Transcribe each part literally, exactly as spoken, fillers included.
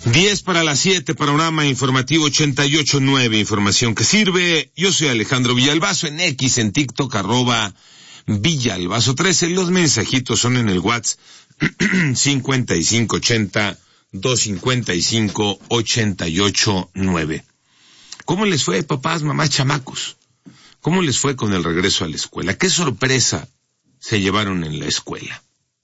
Diez para las siete, panorama informativo ochenta y ocho punto nueve, información que sirve. Yo soy Alejandro Villalbazo, en X, en TikTok, arroba Villalbazo trece. Los mensajitos son en el WhatsApp cincuenta y cinco ochenta, doscientos cincuenta y cinco, ochenta y ocho nueve. ¿Cómo les fue, papás, mamás, chamacos? ¿Cómo les fue con el regreso a la escuela? ¿Qué sorpresa se llevaron en la escuela?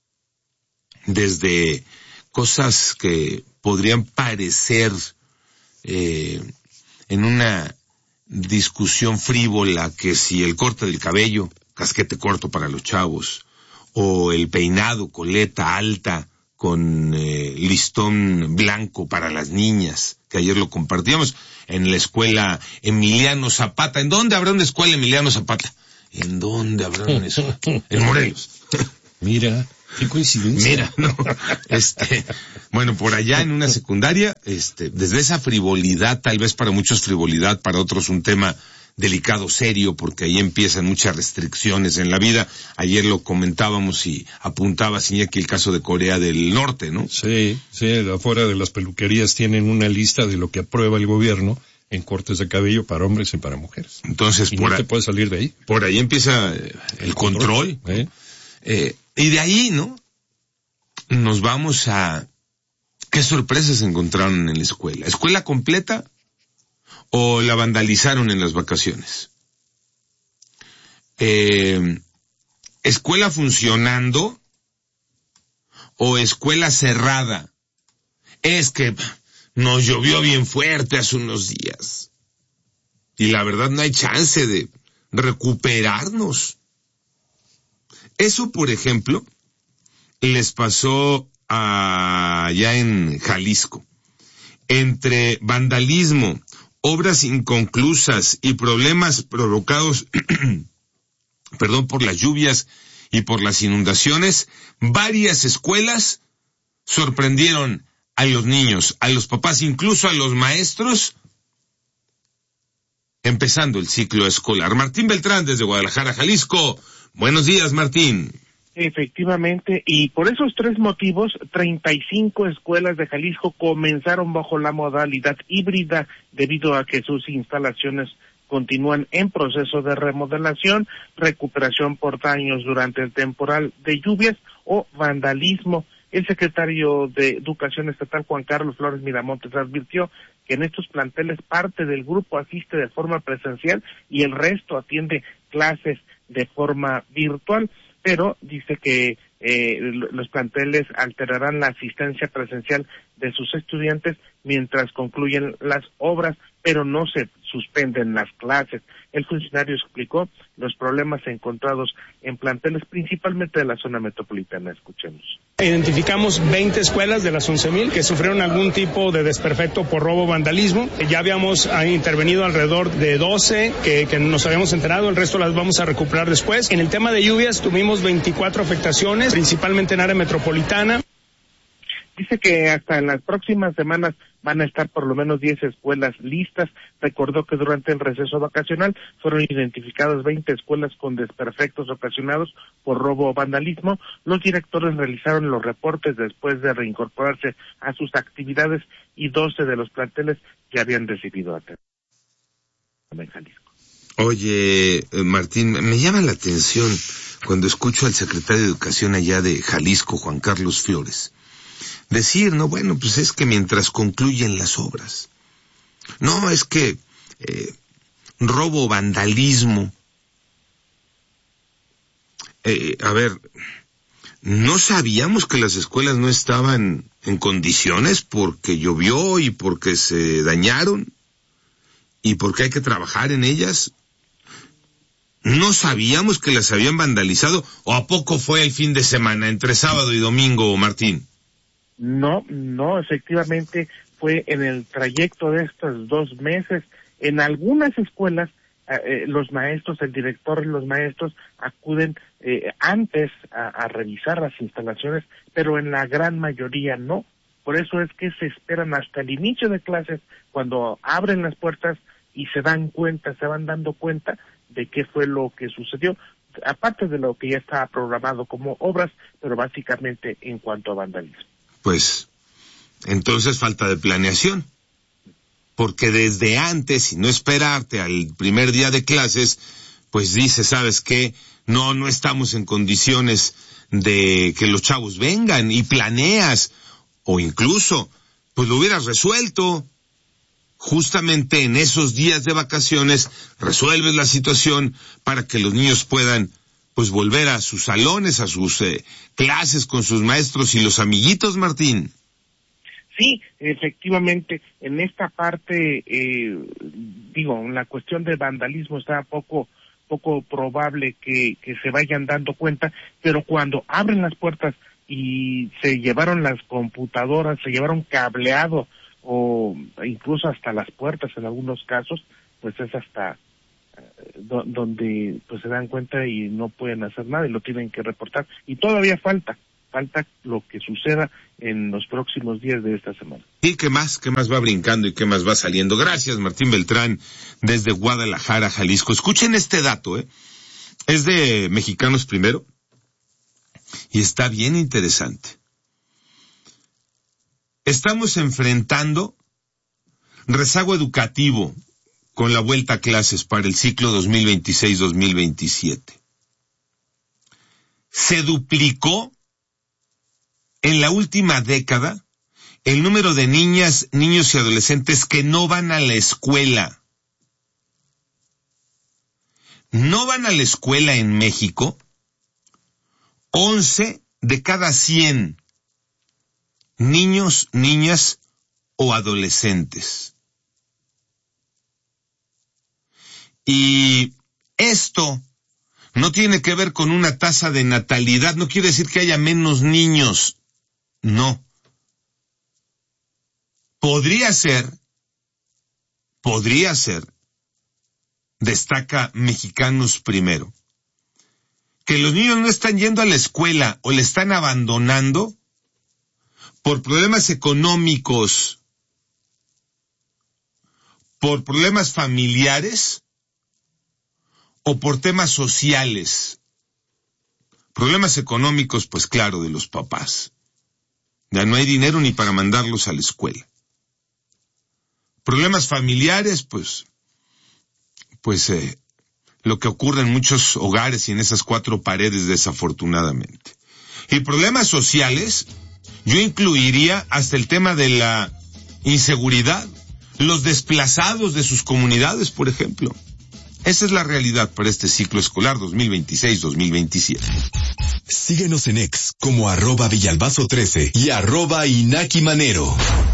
Desde cosas que podrían parecer eh, en una discusión frívola, que si el corte del cabello, casquete corto para los chavos, o el peinado, coleta alta con eh, listón blanco para las niñas, que ayer lo compartíamos en la escuela Emiliano Zapata. ¿En dónde habrá una escuela Emiliano Zapata? ¿En dónde habrá una escuela? En Morelos. Mira, qué coincidencia. Mira, no, este, bueno, por allá en una secundaria, este, desde esa frivolidad, tal vez para muchos frivolidad, para otros un tema delicado, serio, porque ahí empiezan muchas restricciones en la vida. Ayer lo comentábamos y apuntaba Iñaki el caso de Corea del Norte, ¿no? Sí, sí, afuera de las peluquerías tienen una lista de lo que aprueba el gobierno en cortes de cabello para hombres y para mujeres. Entonces, y por no ahí, te puedes salir de ahí. Por ahí empieza el, el control. control. ¿Eh? Eh, y de ahí, ¿no? Nos vamos a... ¿Qué sorpresas encontraron en la escuela? ¿Escuela completa o la vandalizaron en las vacaciones? Eh, ¿Escuela funcionando o escuela cerrada? Es que nos llovió bien fuerte hace unos días y la verdad no hay chance de recuperarnos. Eso, por ejemplo, les pasó allá en Jalisco. Entre vandalismo, obras inconclusas y problemas provocados, perdón, por las lluvias y por las inundaciones, varias escuelas sorprendieron a los niños, a los papás, incluso a los maestros, empezando el ciclo escolar. Martín Beltrán, desde Guadalajara, Jalisco. Buenos días, Martín. Efectivamente, y por esos tres motivos, treinta y cinco escuelas de Jalisco comenzaron bajo la modalidad híbrida debido a que sus instalaciones continúan en proceso de remodelación, recuperación por daños durante el temporal de lluvias o vandalismo. El secretario de Educación Estatal, Juan Carlos Flores Miramontes, advirtió que en estos planteles parte del grupo asiste de forma presencial y el resto atiende clases de forma virtual, pero dice que eh, los planteles alterarán la asistencia presencial de sus estudiantes mientras concluyen las obras, pero no se suspenden las clases. El funcionario explicó los problemas encontrados en planteles principalmente de la zona metropolitana. Escuchemos. Identificamos veinte escuelas de las once mil que sufrieron algún tipo de desperfecto por robo o vandalismo. Ya habíamos intervenido alrededor de doce que, que nos habíamos enterado, el resto las vamos a recuperar después. En el tema de lluvias tuvimos veinticuatro afectaciones, principalmente en área metropolitana. Dice que hasta en las próximas semanas van a estar por lo menos diez escuelas listas. Recordó que durante el receso vacacional fueron identificadas veinte escuelas con desperfectos ocasionados por robo o vandalismo. Los directores realizaron los reportes después de reincorporarse a sus actividades y doce de los planteles ya habían recibido atención en Jalisco. Oye, Martín, me llama la atención cuando escucho al secretario de Educación allá de Jalisco, Juan Carlos Flores, decir, no, bueno, pues es que mientras concluyen las obras. No, es que eh, robo, vandalismo. Eh, a ver, ¿no sabíamos que las escuelas no estaban en condiciones porque llovió y porque se dañaron y porque hay que trabajar en ellas? ¿No sabíamos que las habían vandalizado? ¿O a poco fue el fin de semana, entre sábado y domingo, Martín? No, no, efectivamente fue en el trayecto de estos dos meses. En algunas escuelas, eh, los maestros, el director y los maestros acuden eh, antes a, a revisar las instalaciones, pero en la gran mayoría no. Por eso es que se esperan hasta el inicio de clases, cuando abren las puertas y se dan cuenta, se van dando cuenta de qué fue lo que sucedió, aparte de lo que ya estaba programado como obras, pero básicamente en cuanto a vandalismo. Pues Entonces falta de planeación. Porque desde antes, y no esperarte al primer día de clases, pues dices, ¿sabes qué? No, no estamos en condiciones de que los chavos vengan, y planeas, o incluso, pues lo hubieras resuelto. Justamente en esos días de vacaciones, resuelves la situación para que los niños puedan, pues, volver a sus salones, a sus eh, clases con sus maestros y los amiguitos, Martín. Sí, efectivamente, en esta parte, eh, digo, en la cuestión de vandalismo está poco poco probable que, que se vayan dando cuenta, pero cuando abren las puertas y se llevaron las computadoras, se llevaron cableado, o incluso hasta las puertas en algunos casos, pues es hasta eh, do, donde pues se dan cuenta y no pueden hacer nada y lo tienen que reportar. Y todavía falta. Falta lo que suceda en los próximos días de esta semana. ¿Y qué más? ¿Qué más va brincando y qué más va saliendo? Gracias, Martín Beltrán, desde Guadalajara, Jalisco. Escuchen este dato, ¿eh? Es de Mexicanos Primero y está bien interesante. Estamos enfrentando rezago educativo con la vuelta a clases para el ciclo dos mil veintiséis dos mil veintisiete. Se duplicó en la última década el número de niñas, niños y adolescentes que no van a la escuela. No van a la escuela en México once de cada cien niños, niñas o adolescentes. Y esto no tiene que ver con una tasa de natalidad, no quiere decir que haya menos niños. No. Podría ser, podría ser, destaca Mexicanos Primero, que los niños no están yendo a la escuela o le están abandonando por problemas económicos, por problemas familiares o por temas sociales. Problemas económicos, pues claro, de los papás. Ya no hay dinero ni para mandarlos a la escuela. Problemas familiares, pues, pues eh, lo que ocurre en muchos hogares y en esas cuatro paredes, desafortunadamente. Y problemas sociales, yo incluiría hasta el tema de la inseguridad, los desplazados de sus comunidades, por ejemplo. Esa es la realidad para este ciclo escolar dos mil veintiséis dos mil veintisiete. Síguenos en X como arroba Villalbazo trece y arroba Inaki Manero.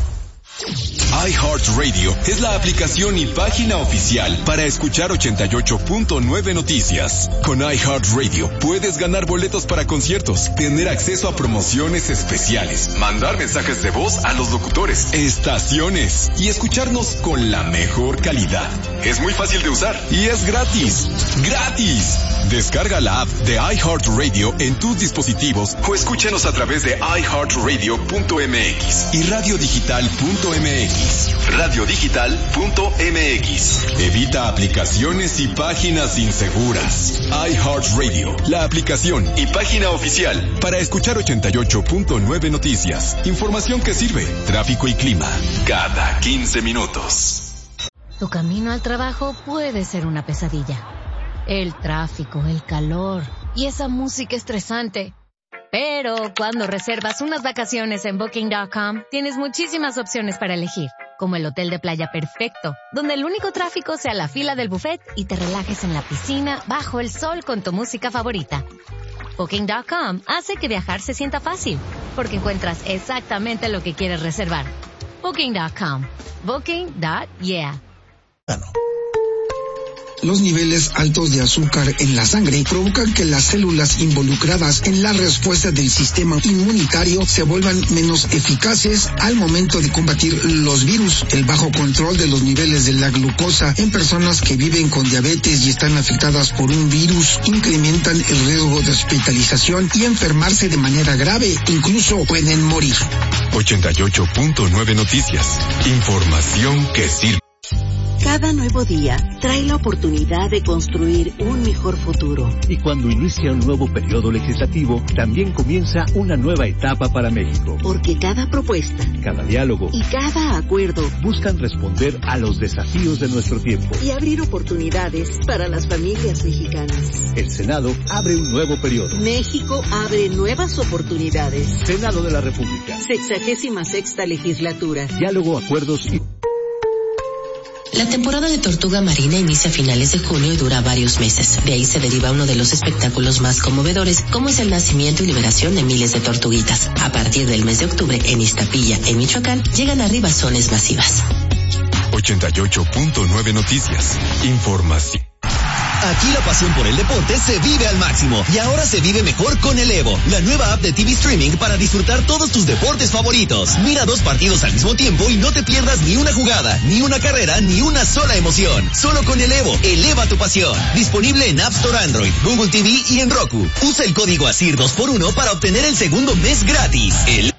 iHeartRadio es la aplicación y página oficial para escuchar ochenta y ocho punto nueve Noticias. Con iHeartRadio puedes ganar boletos para conciertos, tener acceso a promociones especiales, mandar mensajes de voz a los locutores, estaciones y escucharnos con la mejor calidad. Es muy fácil de usar y es gratis. ¡Gratis! Descarga la app de iHeartRadio en tus dispositivos o escúchanos a través de i heart radio punto m x y radio digital punto m x. radio digital punto m x. Evita aplicaciones y páginas inseguras. iHeartRadio, la aplicación y página oficial para escuchar ochenta y ocho punto nueve Noticias. Información que sirve, tráfico y clima, cada quince minutos. Tu camino al trabajo puede ser una pesadilla. El tráfico, el calor y esa música estresante. Pero cuando reservas unas vacaciones en Booking punto com, tienes muchísimas opciones para elegir, como el hotel de playa perfecto, donde el único tráfico sea la fila del buffet y te relajes en la piscina bajo el sol con tu música favorita. Booking punto com hace que viajar se sienta fácil, porque encuentras exactamente lo que quieres reservar. Booking punto com. Booking punto yeah. Los niveles altos de azúcar en la sangre provocan que las células involucradas en la respuesta del sistema inmunitario se vuelvan menos eficaces al momento de combatir los virus. El bajo control de los niveles de la glucosa en personas que viven con diabetes y están afectadas por un virus incrementan el riesgo de hospitalización y enfermarse de manera grave. Incluso pueden morir. ochenta y ocho punto nueve Noticias. Información que sirve. Cada nuevo día trae la oportunidad de construir un mejor futuro. Y cuando inicia un nuevo periodo legislativo, también comienza una nueva etapa para México. Porque cada propuesta, cada diálogo y cada acuerdo buscan responder a los desafíos de nuestro tiempo y abrir oportunidades para las familias mexicanas. El Senado abre un nuevo periodo. México abre nuevas oportunidades. Senado de la República. Sexagésima sexta legislatura. Diálogo, acuerdos y... La temporada de tortuga marina inicia a finales de junio y dura varios meses. De ahí se deriva uno de los espectáculos más conmovedores, como es el nacimiento y liberación de miles de tortuguitas. A partir del mes de octubre, en Iztapilla, en Michoacán, llegan arribazones masivas. ochenta y ocho punto nueve Noticias. Información. Aquí la pasión por el deporte se vive al máximo y ahora se vive mejor con el Evo, la nueva app de T V Streaming para disfrutar todos tus deportes favoritos. Mira dos partidos al mismo tiempo y no te pierdas ni una jugada, ni una carrera, ni una sola emoción. Solo con el Evo, eleva tu pasión. Disponible en App Store Android, Google T V y en Roku. Usa el código ASIR dos por uno para obtener el segundo mes gratis. El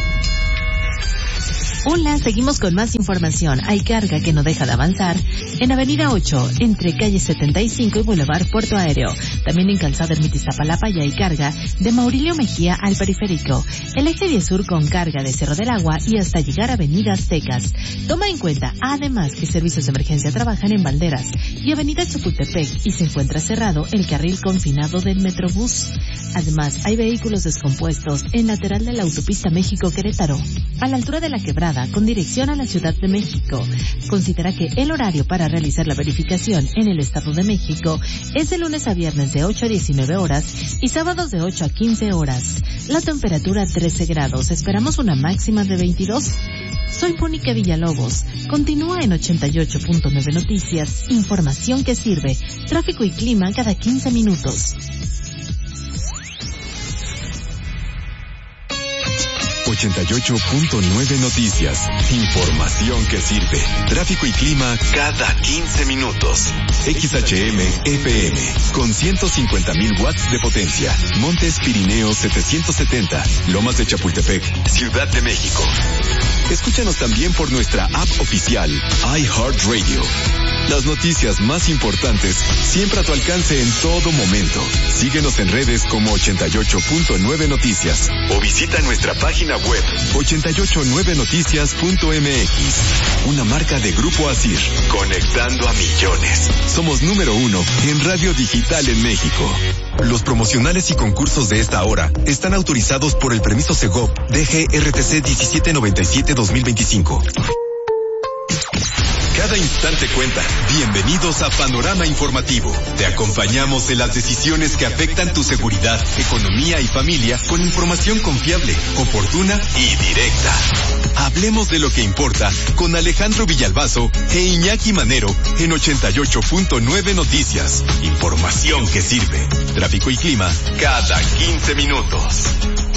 Hola, seguimos con más información. Hay carga que no deja de avanzar en Avenida ocho, entre calle setenta y cinco y Boulevard Puerto Aéreo. También en Calzada Ermita Iztapalapa ya hay carga de Maurilio Mejía al Periférico. El eje diez sur con carga de Cerro del Agua y hasta llegar a Avenidas Secas. Toma en cuenta, además, que servicios de emergencia trabajan en Valderas y Avenida Chapultepec y se encuentra cerrado el carril confinado del Metrobús. Además, hay vehículos descompuestos en lateral de la autopista México-Querétaro, a la altura de la Quebrada, con dirección a la Ciudad de México. Considera que el horario para realizar la verificación en el Estado de México es de lunes a viernes de ocho a diecinueve horas y sábados de ocho a quince horas. La temperatura trece grados. Esperamos una máxima de veintidós. Soy Mónica Villalobos. Continúa en ochenta y ocho punto nueve Noticias. Información que sirve. Tráfico y clima cada quince minutos. ochenta y ocho punto nueve Noticias. Información que sirve. Tráfico y clima cada quince minutos. X H M F M con ciento cincuenta mil watts de potencia. Montes Pirineos setecientos setenta. Lomas de Chapultepec, Ciudad de México. Escúchanos también por nuestra app oficial iHeartRadio. Las noticias más importantes siempre a tu alcance en todo momento. Síguenos en redes como ochenta y ocho punto nueve Noticias o visita nuestra página web ochenta y ocho nueve noticias punto m x. Una marca de Grupo ASIR, conectando a millones. Somos número uno en radio digital en México. Los promocionales y concursos de esta hora están autorizados por el permiso Segov D G R T C diecisiete noventa y siete dos mil veinticinco. Cada instante cuenta. Bienvenidos a Panorama Informativo. Te acompañamos en las decisiones que afectan tu seguridad, economía y familia con información confiable, oportuna y directa. Hablemos de lo que importa con Alejandro Villalbazo e Iñaki Manero en ochenta y ocho punto nueve Noticias. Información que sirve. Tráfico y clima cada quince minutos.